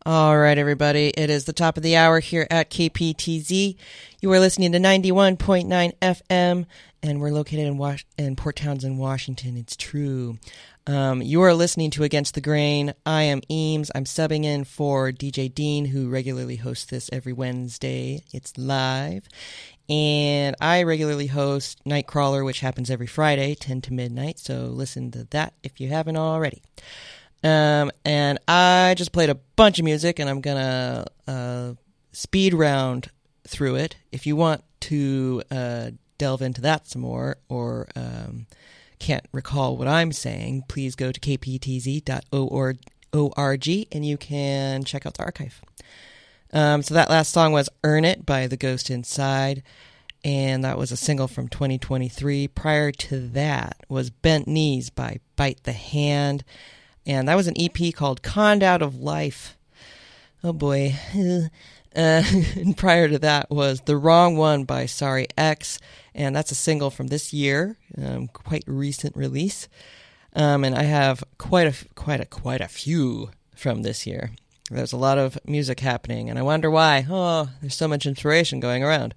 All right, everybody. It is the top of the hour here at KPTZ. You are listening to 91.9 FM, and we're located in Port Townsend, Washington. It's true. You are listening to Against the Grain. I am Eames. I'm subbing in for DJ Dean, who regularly hosts this every Wednesday. It's live. And I regularly host Nightcrawler, which happens every Friday, 10 to midnight. So listen to that if you haven't already. And I just played a bunch of music, and I'm going to speed round through it. If you want to delve into that some more, or can't recall what I'm saying, please go to kptz.org, and you can check out the archive. So that last song was Earn It by The Ghost Inside, and that was a single from 2023. Prior to that was Bent Knees by Bite the Hand, and that was an EP called Conned Out of Life. Oh boy. And prior to that was The Wrong One by Sorry X, and that's a single from this year, quite recent release. And I have quite a few from this year. There's a lot of music happening, and I wonder why. Oh, there's so much inspiration going around.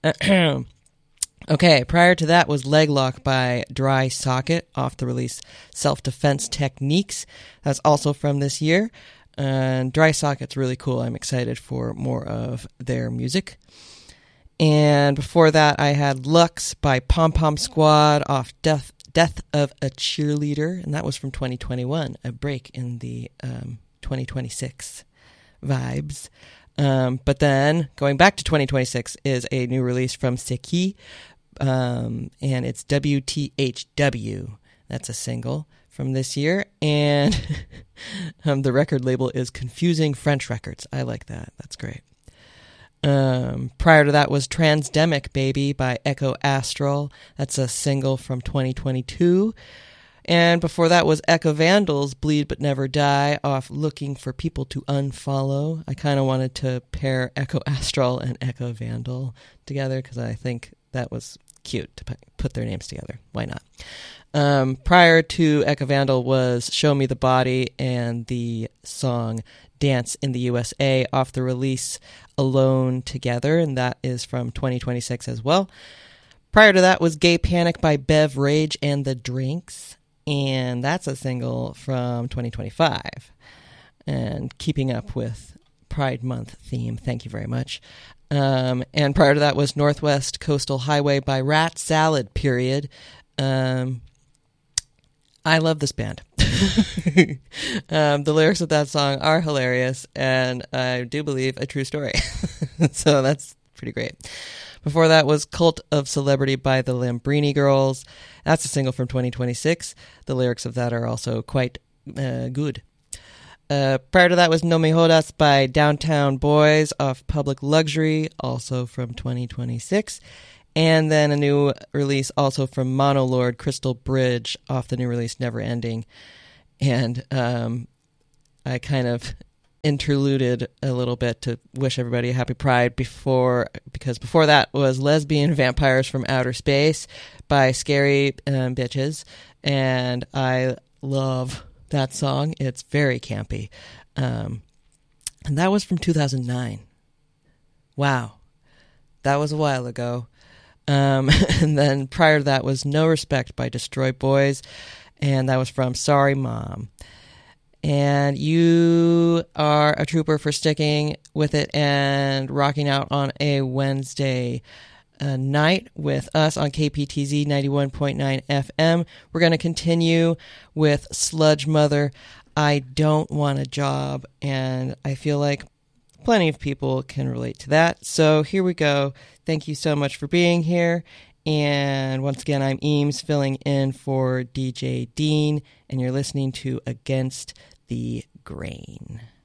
Okay, prior to that was Leg Lock by Dry Socket off the release Self-Defense Techniques. That's also from this year. And Dry Socket's really cool. I'm excited for more of their music. And before that, I had Lux by Pom Pom Squad off Death of a Cheerleader, and that was from 2021, a break in the 2026 vibes. But then, going back to 2026, is a new release from Seki, and it's WTHW. That's a single from this year, and the record label is Confusing French Records. I like that. That's great. Prior to that was Transdemic Baby by Echo Astral. That's a single from 2022. And before that was Echo Vandals, Bleed But Never Die, off Looking for People to Unfollow. I kind of wanted to pair Echo Astral and Echo Vandal together because I think that was cute to put their names together. Why not? Prior to Echo Vandal was Show Me the Body and the song Dance in the USA off the release Alone Together, and that is from 2026 as well. Prior to that was Gay Panic by Bev Rage and the Drinks, and that's a single from 2025. And keeping up with Pride Month theme, thank you very much. And prior to that was Northwest Coastal Highway by Rat Salad, period. I love this band. The lyrics of that song are hilarious, and I do believe a true story. So that's pretty great. Before that was Cult of Celebrity by the Lambrini Girls. That's a single from 2026. The lyrics of that are also quite good. Prior to that was No Me Jodas by Downtown Boys off Public Luxury, also from 2026. And then a new release also from Monolord, Crystal Bridge, off the new release Never Ending. And I kind of interluded a little bit to wish everybody a happy Pride because before that was Lesbian Vampires from Outer Space by Scary Bitches. And I love that song. It's very campy. And that was from 2009. Wow. That was a while ago. And then prior to that was No Respect by Destroy Boys, and that was from Sorry Mom. And you are a trooper for sticking with it and rocking out on a Wednesday night with us on KPTZ 91.9 FM. We're going to continue with Sludge Mother, I Don't Want a Job, and I feel like plenty of people can relate to that. So here we go. Thank you so much for being here. And once again, I'm Eames filling in for DJ Dean, and you're listening to Against the Grain.